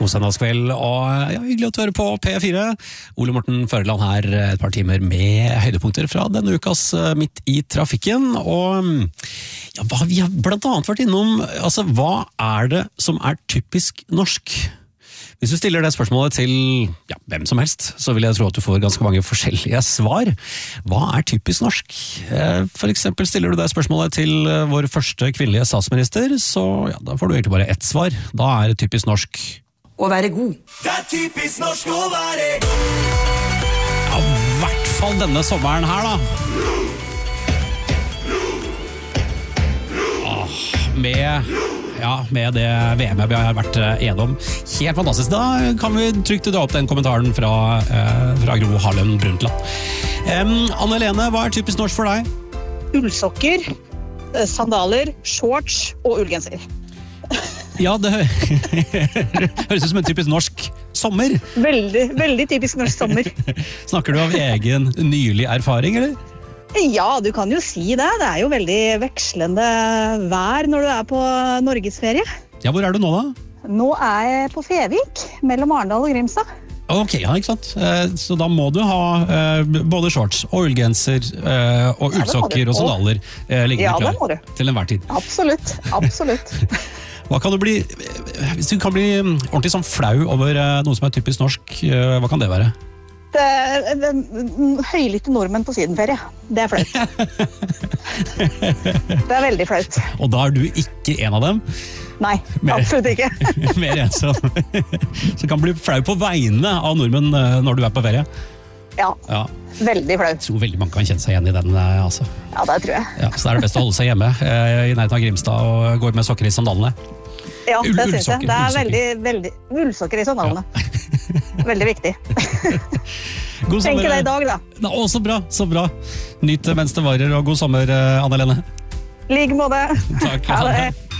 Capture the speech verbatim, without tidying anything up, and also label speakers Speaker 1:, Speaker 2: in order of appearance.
Speaker 1: God søndagskveld, og ja, hyggelig å høre på P fire. Ole Morten Føreland her, et par timer med høydepunkter fra denne ukas Midt i trafikken. Og ja, hva vi har blant annet vært innom, altså hva er det som er typisk norsk? Hvis du stiller det spørsmålet til ja, hvem som helst, så vil jeg tro at du får ganske mange forskjellige svar. Hva er typisk norsk? For eksempel stiller du det spørsmålet til vår første kvinnelige statsminister, så ja, da får du egentlig bare ett svar. Da er det typisk norsk
Speaker 2: å være god.
Speaker 3: Det er typisk norsk å være god.
Speaker 1: Ja, i hvert fall denne sommeren her da. Ah, med... Ja, med det V M vi har vært enige. Helt fantastisk. Da kan vi trygt dra opp den kommentaren fra, eh, fra Gro Harlem Brundtland. Um, Anne-Helene, hva er typisk norsk for deg?
Speaker 4: Ullsokker, sandaler, shorts og ullgenser.
Speaker 1: Ja, det høres ut som en typisk norsk sommer.
Speaker 4: Veldig, veldig typisk norsk sommer.
Speaker 1: Snakker du av egen nylig erfaring, eller?
Speaker 4: Ja, du kan jo si det. Det er jo veldig vekslende vær når du er på norgesferie.
Speaker 1: Ja, hvor er du nå da?
Speaker 4: Nå er jeg på Fevik, mellom Arendal og Grimstad.
Speaker 1: Ok, ja, ikke sant. Så da må du ha både shorts og ullgenser og ullsokker og sandaler liggende
Speaker 4: klar ja,
Speaker 1: til enhver tid.
Speaker 4: Absolutt, absolutt.
Speaker 1: Hva kan du bli, hvis du kan bli ordentlig sånn flau over noe som er typisk norsk, hva kan det være?
Speaker 4: Det er høylytte nordmenn på sydenferie. Det er flaut. Det er veldig flaut.
Speaker 1: Og da er du ikke en av dem?
Speaker 4: Nei, mer, absolutt ikke.
Speaker 1: Mer en som så kan bli flau på vegne av nordmenn når du er på ferie?
Speaker 4: Ja, ja. Veldig flaut.
Speaker 1: Jeg tror veldig mange kan kjenne seg igjen i den. Altså.
Speaker 4: Ja, det tror jeg.
Speaker 1: Ja, så det er det best å holde seg hjemme i nærheten av Grimstad og gå med sokker i sandalene.
Speaker 4: Ja, det Ull, synes jeg. Det er veldig, veldig ullsokker i sandalene. Ja. Veldig viktig. God sommer. Tenker det i dag da.
Speaker 1: Ja, å, så bra, så bra. Nyt mens det varer, og god sommer, Anne-Helene.
Speaker 4: Like måte.
Speaker 1: Takk.
Speaker 4: Ha det.